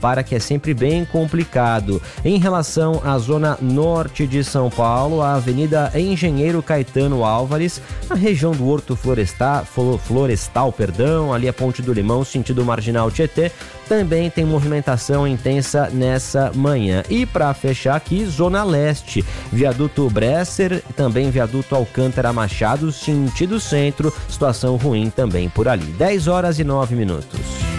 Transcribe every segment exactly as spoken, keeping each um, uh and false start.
para, que é sempre bem complicado. Em relação à zona norte de São Paulo, a Avenida Engenheiro Caetano Álvares, na região do Horto Florestal, Florestal, perdão, ali a Ponte do Limão, sentido Marginal Tietê, também tem movimentação intensa nessa manhã. E para fechar aqui, zona leste, viaduto Bresser, também viaduto Alcântara Machado, sentido centro, situação ruim também por ali. dez horas e nove minutos.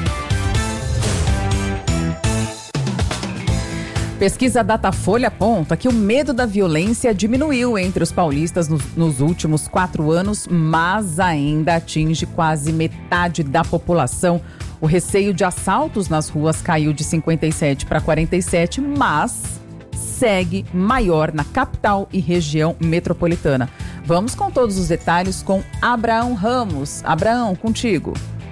Pesquisa Datafolha aponta que o medo da violência diminuiu entre os paulistas nos, nos últimos quatro anos, mas ainda atinge quase metade da população. O receio de assaltos nas ruas caiu de cinquenta e sete para quarenta e sete, mas segue maior na capital e região metropolitana. Vamos com todos os detalhes com Abraão Ramos. Abraão, contigo.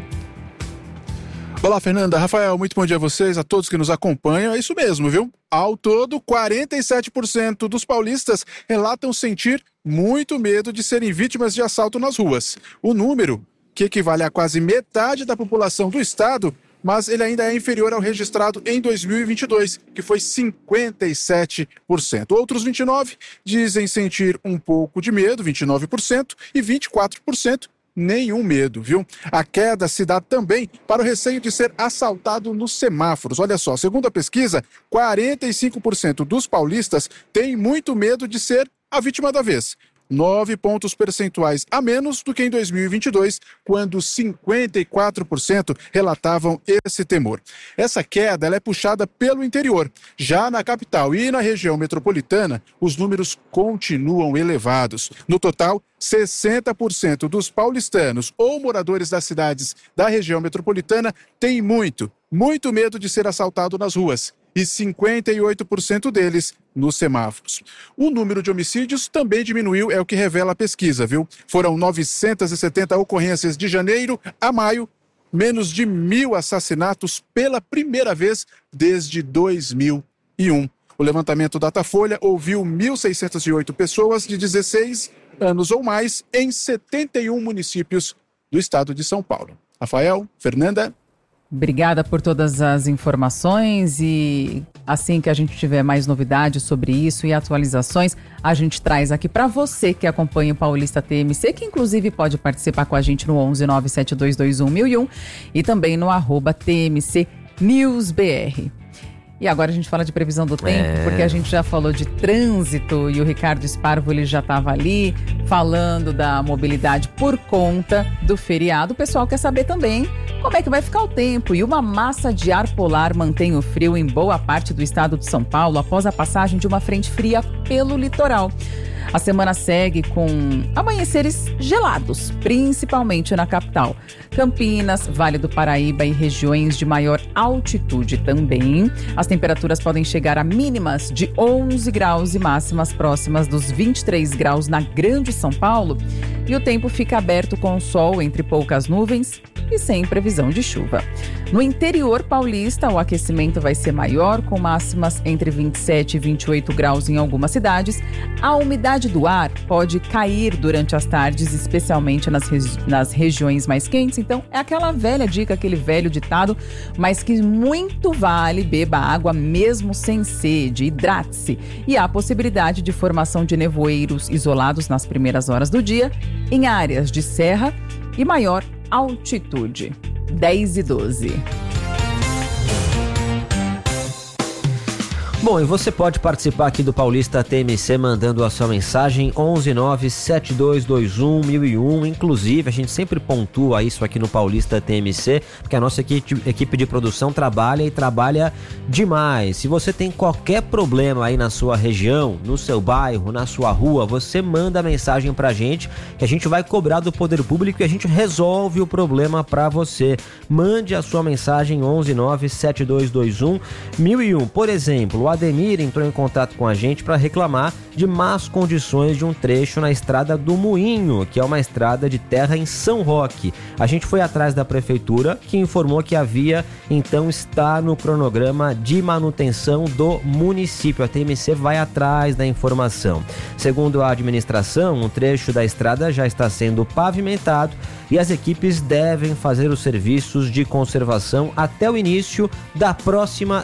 Olá, Fernanda. Rafael, muito bom dia a vocês, a todos que nos acompanham. É isso mesmo, viu? Ao todo, quarenta e sete por cento dos paulistas relatam sentir muito medo de serem vítimas de assalto nas ruas. O número, que equivale a quase metade da população do estado, mas ele ainda é inferior ao registrado em dois mil e vinte e dois, que foi cinquenta e sete por cento. Outros vinte e nove por cento dizem sentir um pouco de medo, vinte e nove por cento, e vinte e quatro por cento nenhum medo, viu? A queda se dá também para o receio de ser assaltado nos semáforos. Olha só, segundo a pesquisa, quarenta e cinco por cento dos paulistas têm muito medo de ser a vítima da vez. Nove pontos percentuais a menos do que em dois mil e vinte e dois, quando cinquenta e quatro por cento relatavam esse temor. Essa queda ela é puxada pelo interior. Já na capital e na região metropolitana, os números continuam elevados. No total, sessenta por cento dos paulistanos ou moradores das cidades da região metropolitana têm muito, muito medo de ser assaltado nas ruas. E cinquenta e oito por cento deles nos semáforos. O número de homicídios também diminuiu, é o que revela a pesquisa, viu? Foram novecentas e setenta ocorrências de janeiro a maio, menos de mil assassinatos pela primeira vez desde dois mil e um. O levantamento Datafolha ouviu mil seiscentas e oito pessoas de dezesseis anos ou mais em setenta e um municípios do estado de São Paulo. Rafael, Fernanda. Obrigada por todas as informações e assim que a gente tiver mais novidades sobre isso e atualizações, a gente traz aqui para você que acompanha o Paulista T M C, que inclusive pode participar com a gente no onze nove sete dois dois um mil e um e também no arroba T M C News B R. E agora a gente fala de previsão do tempo, é. porque a gente já falou de trânsito e o Ricardo Sparvo ele já estava ali falando da mobilidade por conta do feriado. O pessoal quer saber também como é que vai ficar o tempo. E uma massa de ar polar mantém o frio em boa parte do estado de São Paulo após a passagem de uma frente fria pelo litoral. A semana segue com amanheceres gelados, principalmente na capital. Campinas, Vale do Paraíba e regiões de maior altitude também. As temperaturas podem chegar a mínimas de onze graus e máximas próximas dos vinte e três graus na Grande São Paulo. E o tempo fica aberto com sol entre poucas nuvens e sem previsão de chuva. No interior paulista, o aquecimento vai ser maior, com máximas entre vinte e sete e vinte e oito graus em algumas cidades. A umidade do ar pode cair durante as tardes, especialmente nas, regi- nas regiões mais quentes. Então, é aquela velha dica, aquele velho ditado, mas que muito vale: beba água mesmo sem sede, hidrate-se. E há a possibilidade de formação de nevoeiros isolados nas primeiras horas do dia, em áreas de serra e maior altitude. dez e doze. Bom, e você pode participar aqui do Paulista T M C mandando a sua mensagem onze nove sete dois dois um mil e um. Inclusive, a gente sempre pontua isso aqui no Paulista T M C, porque a nossa equipe, equipe de produção trabalha e trabalha demais. Se você tem qualquer problema aí na sua região, no seu bairro, na sua rua, você manda mensagem pra gente, que a gente vai cobrar do poder público e a gente resolve o problema pra você. Mande a sua mensagem onze nove sete dois dois um mil e um. Por exemplo, o Ademir entrou em contato com a gente para reclamar de más condições de um trecho na estrada do Moinho, que é uma estrada de terra em São Roque. A gente foi atrás da prefeitura, que informou que a via então está no cronograma de manutenção do município. A T M C vai atrás da informação. Segundo a administração, um trecho da estrada já está sendo pavimentado e as equipes devem fazer os serviços de conservação até o início da próxima